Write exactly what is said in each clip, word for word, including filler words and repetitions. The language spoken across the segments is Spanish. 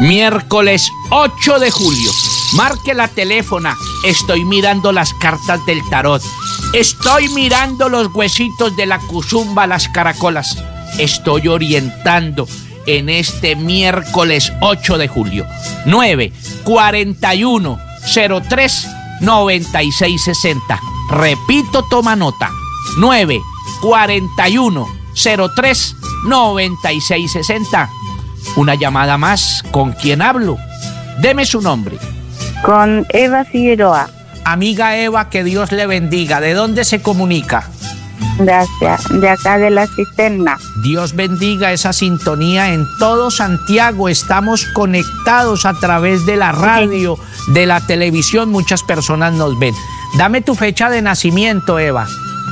Miércoles ocho de julio. Marque la teléfona. Estoy mirando las cartas del tarot. Estoy mirando los huesitos de la cuzumba, las caracolas. Estoy orientando en este miércoles ocho de julio. nueve cuarenta y uno cero tres noventa y seis sesenta. Repito, toma nota. nueve cuarenta y uno cero tres noventa y seis sesenta. Una llamada más. ¿Con quién hablo? Deme su nombre. Con Eva Figueroa. Amiga Eva, que Dios le bendiga. ¿De dónde se comunica? Gracias. De acá de la cisterna. Dios bendiga esa sintonía en todo Santiago. Estamos conectados a través de la radio, de la televisión. Muchas personas nos ven. Dame tu fecha de nacimiento, Eva.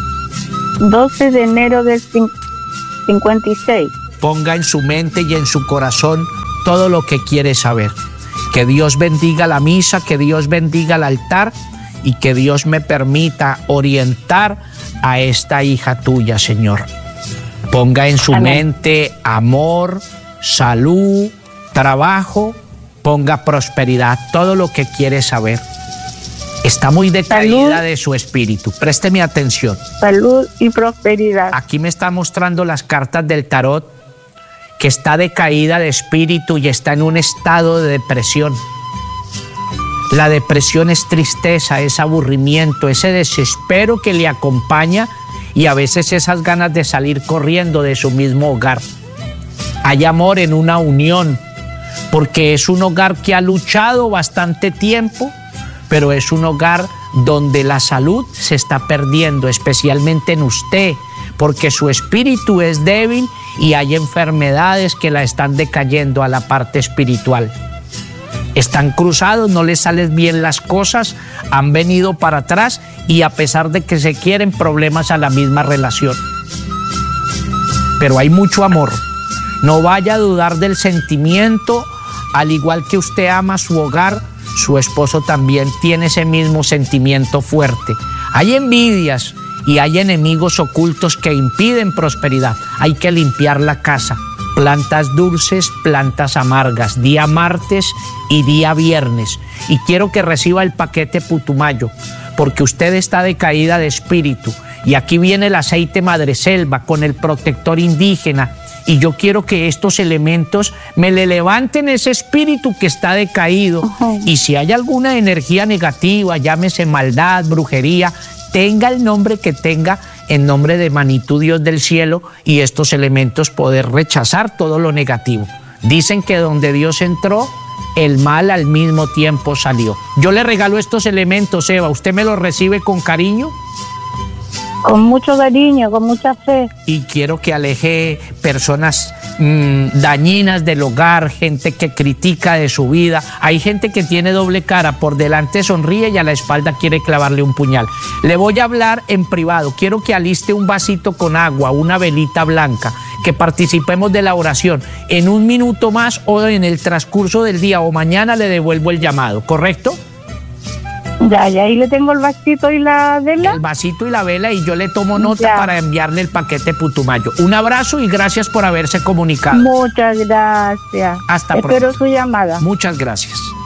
doce de enero del cincuenta y seis. Ponga en su mente y en su corazón todo lo que quiere saber. Que Dios bendiga la misa, que Dios bendiga el altar y que Dios me permita orientar a esta hija tuya, Señor. Ponga en su Amén. mente amor, salud, trabajo, ponga prosperidad, todo lo que quiere saber. Está muy decaída salud, de su espíritu. Présteme atención. Salud y prosperidad. Aquí me está mostrando las cartas del tarot, que está decaída de espíritu y está en un estado de depresión. La depresión es tristeza, es aburrimiento, ese desespero que le acompaña y a veces esas ganas de salir corriendo de su mismo hogar. Hay amor en una unión, porque es un hogar que ha luchado bastante tiempo, pero es un hogar donde la salud se está perdiendo, especialmente en usted, porque su espíritu es débil y hay enfermedades que la están decayendo a la parte espiritual. Están cruzados, no les salen bien las cosas, han venido para atrás y a pesar de que se quieren, problemas a la misma relación. Pero hay mucho amor. No vaya a dudar del sentimiento, al igual que usted ama su hogar, su esposo también tiene ese mismo sentimiento fuerte. Hay envidias y hay enemigos ocultos que impiden prosperidad. Hay que limpiar la casa. Plantas dulces, plantas amargas, día martes y día viernes. Y quiero que reciba el paquete Putumayo, porque usted está decaída de espíritu. Y aquí viene el aceite madreselva con el protector indígena. Y yo quiero que estos elementos me le levanten ese espíritu que está decaído. Uh-huh. Y si hay alguna energía negativa, llámese maldad, brujería, tenga el nombre que tenga, en nombre de Manitou Dios del cielo, y estos elementos poder rechazar todo lo negativo. Dicen que donde Dios entró, el mal al mismo tiempo salió. Yo le regalo estos elementos, Eva. ¿Usted me los recibe con cariño? Con mucho cariño, con mucha fe. Y quiero que aleje personas mmm, dañinas del hogar, gente que critica de su vida. Hay gente que tiene doble cara, por delante sonríe y a la espalda quiere clavarle un puñal. Le voy a hablar en privado. Quiero que aliste un vasito con agua, una velita blanca, que participemos de la oración. En un minuto más o en el transcurso del día o mañana le devuelvo el llamado, ¿correcto? Ya, ya, ahí le tengo el vasito y la vela. El vasito y la vela y yo le tomo nota ya. para enviarle el paquete Putumayo. Un abrazo y gracias por haberse comunicado. Muchas gracias. Hasta pronto. Espero su llamada. Muchas gracias.